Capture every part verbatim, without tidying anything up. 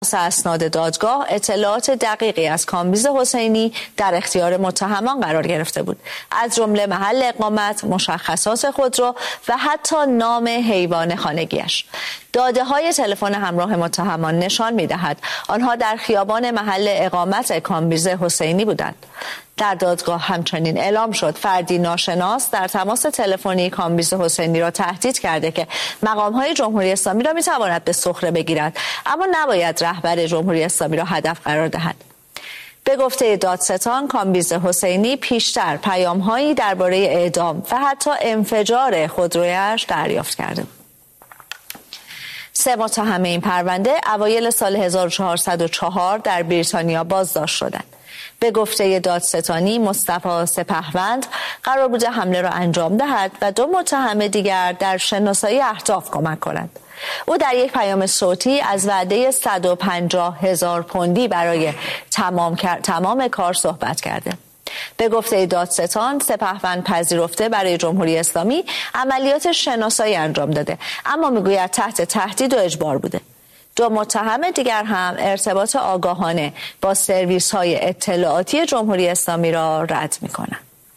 اسناد دادگاه اطلاعات دقیقی از کامبیز حسینی در اختیار متهمان قرار گرفته بود، از جمله محل اقامت، مشخصات خودرو و حتی نام حیوان خانگیش. داده های تلفن همراه متهمان نشان می‌دهد آنها در خیابان محل اقامت کامبیز حسینی بودند. در دادگاه همچنین اعلام شد فردی ناشناس در تماس تلفنی کامبیز حسینی را تهدید کرده که مقام‌های جمهوری اسلامی را می‌تواند به سخره بگیرد، اما نباید رهبر جمهوری اسلامی را هدف قرار دهد. به گفته دادستان، کامبیز حسینی پیشتر پیام‌هایی درباره اعدام و حتی انفجار خودرویش دریافت کرده بود. سه متهم این پرونده اوایل سال هزار و چهارصد و چهار در بریتانیا بازداشت شدند. به گفته دادستانی، مصطفی سپهوند قرار بوده حمله را انجام دهد و دو متهم دیگر در شناسایی اهداف کمک کنند. او در یک پیام صوتی از وعده صد و پنجاه هزار پوندی برای تمام, تمام کار صحبت کرده. به گفته دادستان، سپهوند پذیرفته برای جمهوری اسلامی عملیات شناسایی انجام داده، اما میگوید تحت تهدید و اجبار بوده. دو متهم دیگر هم ارتباط آگاهانه با سرویس های اطلاعاتی جمهوری اسلامی را رد میکنند.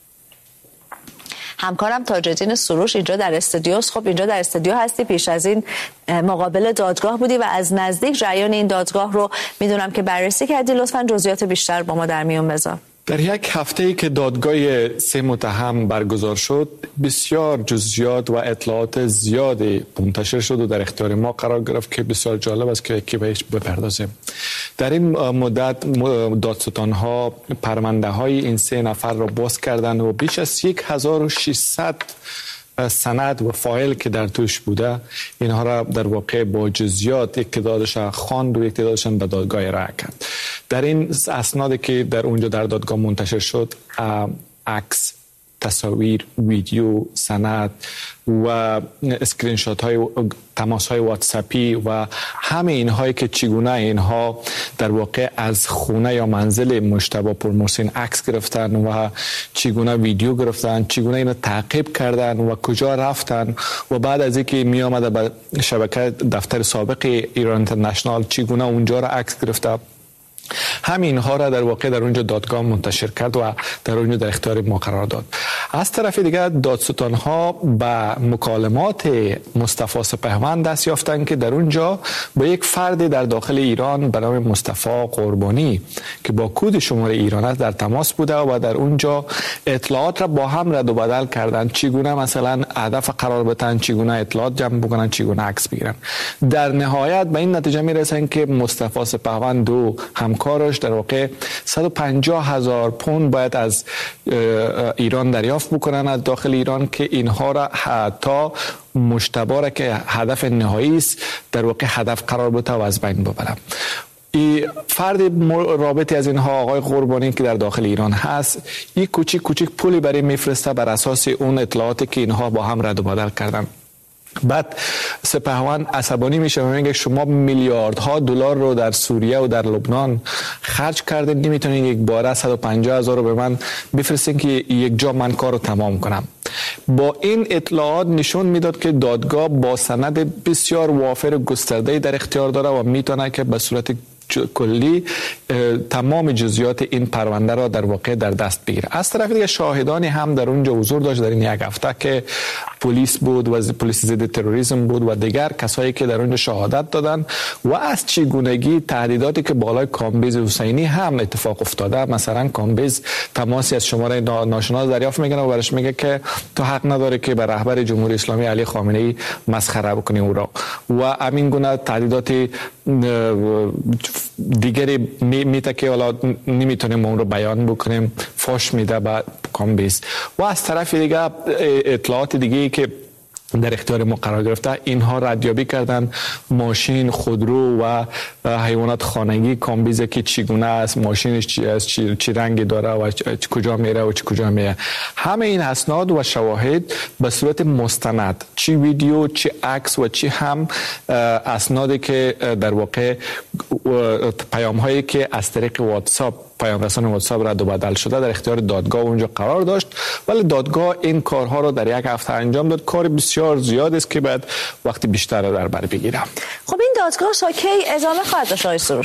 همکارم تاج‌الدین سروش اینجا در استودیوست. خب اینجا در استودیو هستی، پیش از این مقابل دادگاه بودی و از نزدیک جریان این دادگاه رو میدونم که بررسی کردی. لطفاً جزئیات بیشتر با ما در میون بذار. در یک هفته‌ای که دادگاه سه متهم برگزار شد، بسیار جزئیات و اطلاعات زیادی منتشر شد و در اختیار ما قرار گرفت که بسیار جالب است که یکی بهش بپردازیم. در این مدت دادستان‌ها پرونده‌های این سه نفر را باز کردند و بیش از هزار و ششصد سند و فایل که در توش بوده، اینها را در واقع با جزئیات یک تعدادش خواند و یک تعدادش به دادگاه راه کرد. در این اسنادی که در اونجا در دادگاه منتشر شد، عکس، تصاویر، ویدیو، سند و اسکرین شات های تماس های واتساپی و همه اینهایی که چگونه اینها در واقع از خونه یا منزل مجتبی پورمحسن عکس گرفتن و چگونه ویدیو گرفتن، چگونه اینو تعقیب کردن و کجا رفتن و بعد از اینکه می آمده به شبکه دفتر سابق ایران اینترنشنال چگونه اونجا را عکس گرفته، همین ها را در واقع در اونجا دادگاه منتشر کرد و در اونجا در اختیار ما قرار داد. از طرف دیگر دادستان ها به مکالمات مصطفی سپهوند دست یافتند که در اونجا با یک فرد در داخل ایران به نام مصطفی قربانی که با کد شماره ایران است در تماس بوده و در اونجا اطلاعات را با هم رد و بدل کردند، چگونه مثلا هدف قرار بدن، چگونه اطلاعات جمع بکنن، چگونه عکس بگیرن. در نهایت به این نتیجه میرسن که مصطفی سپهوند و همکارش در واقع صد و پنجاه هزار پوند باید از ایران دریافت بکنن از داخل ایران که اینها را حتی مجتبی را که هدف نهایی است در واقع هدف قرار بده و از بین ببرن. این فرد رابطی از اینها آقای قربانی که در داخل ایران هست، این کوچیک کوچیک پولی برای میفرسته بر اساس اون اطلاعاتی که اینها با هم رد و بدل کردن. بعد سپهوند عصبانی میشه و میگه شما میلیاردها دلار رو در سوریه و در لبنان خرج کردین، نمیتونین یک باره صد و پنجاه هزار رو به من بفرستین که یک جا من کار رو تمام کنم. با این اطلاعات نشون میداد که دادگاه با سند بسیار وافر و گسترده در اختیار داره و میتونه که به صورت کلی تمام جزئیات این پرونده را در واقع در دست بگیره. از طرف دیگه شاهدانی هم در اونجا حضور داشت در این یک هفته که پلیس بود و پلیس ضد تروریسم بود و دیگر کسایی که در اونجا شهادت دادن و از چگونگی تهدیداتی که بالای کامبیز حسینی هم اتفاق افتاده. مثلا کامبیز تماسی از شماره ناشناس دریافت میکنه و برش میگه که تو حق نداره که به رهبر جمهوری اسلامی علی خامنه ای مسخره بکنی او را و همین گونه تهدیدات دیگری میته که حالا نمیتونیم اون رو بیان بکنیم، فاش میده به کامبیز. و از طرف دیگه اطلاعات دیگه که در اختیار ما قرار گرفته، اینها ردیابی کردن ماشین، خودرو و حیوانات خانگی کامبیز که چگونه است، ماشینش چی است، چی, چی رنگی داره و کجا میره و چی کجا میره. همه این اسناد و شواهد به صورت مستند، چی ویدیو، چی عکس و چی هم اسنادی که در واقع پیام هایی که از طریق واتساپ پیام رسان واتساپ رد و بدل شده در اختیار دادگاه اونجا قرار داشت، ولی دادگاه این کارها رو در یک هفته انجام داد. کار بسیار زیاد است که بعد وقتی بیشتر رو در بر بگیرم. خب این دادگاه تا کی ادامه خواهد داشت آقای سروش؟